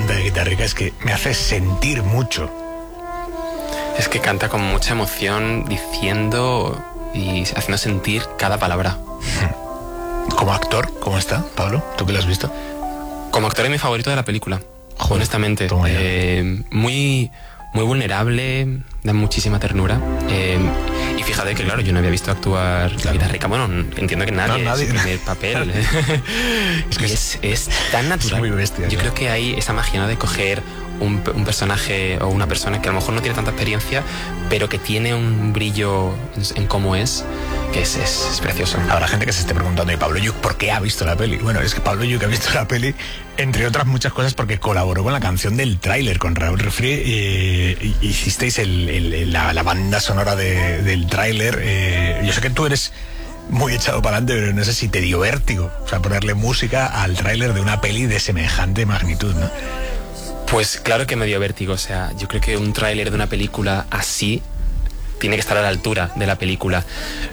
encanta de Guitarrica es que me hace sentir mucho. Es que canta con mucha emoción, diciendo y haciendo sentir cada palabra. Como actor, ¿cómo está, Pablo? ¿Tú que lo has visto? Como actor es mi favorito de la película. Joder, honestamente. Muy vulnerable, da muchísima ternura. Y fíjate que, claro, yo no había visto actuar la Guitarrica. Bueno, entiendo que nadie, nadie. es su primer papel. Es que es tan natural. Es muy bestia. Yo creo que hay esa magia, ¿no?, de coger un personaje o una persona que a lo mejor no tiene tanta experiencia, pero que tiene un brillo en cómo es, que es precioso. Habrá gente que se esté preguntando, ¿y Pablo Lluch por qué ha visto la peli? Bueno, es que Pablo Lluch ha visto la peli, entre otras muchas cosas, porque colaboró con la canción del tráiler, con Raúl Refri. Hicisteis la banda sonora del tráiler. Yo sé que tú eres muy echado para adelante, pero no sé si te dio vértigo, o sea, ponerle música al tráiler de una peli de semejante magnitud, ¿no? Pues claro que me dio vértigo. O sea, yo creo que un tráiler de una película así tiene que estar a la altura de la película.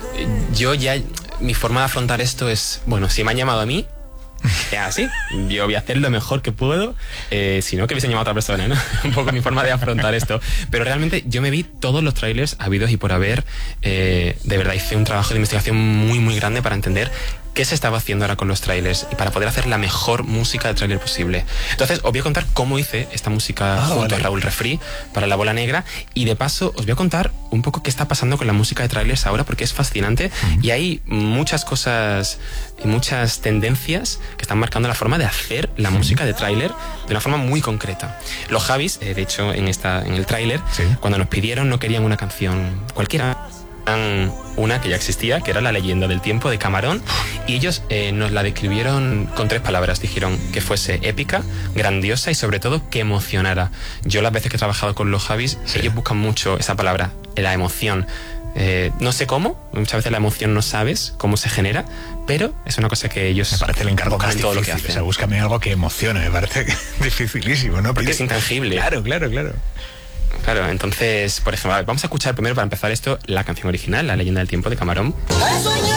Mi forma de afrontar esto es, bueno, si me han llamado a mí, es así, yo voy a hacer lo mejor que puedo, si no, que hubiesen llamado a otra persona, ¿no? Un poco mi forma de afrontar esto. Pero realmente yo me vi todos los trailers habidos y por haber. De verdad hice un trabajo de investigación muy, muy grande para entender qué se estaba haciendo ahora con los trailers y para poder hacer la mejor música de trailer posible. Entonces os voy a contar cómo hice esta música junto a Raúl Refri para La Bola Negra, y de paso os voy a contar un poco qué está pasando con la música de trailers ahora, porque es fascinante y hay muchas cosas y muchas tendencias que están marcando la forma de hacer la música de trailer de una forma muy concreta. Los Javis, de hecho, en el trailer, cuando nos pidieron, no querían una canción cualquiera, una que ya existía, que era La Leyenda del Tiempo de Camarón, y ellos nos la describieron con 3 palabras. Dijeron que fuese épica, grandiosa y sobre todo que emocionara. Yo las veces que he trabajado con los Javis, ellos buscan mucho esa palabra, la emoción. No sé cómo, muchas veces la emoción no sabes cómo se genera, pero es una cosa que ellos... Me parece el encargo más todo difícil, lo que hacen. O sea, búscame algo que emocione, me parece dificilísimo, ¿no? Porque es intangible. Claro. Claro, entonces, por ejemplo, vamos a escuchar primero, para empezar esto, la canción original, La Leyenda del Tiempo de Camarón.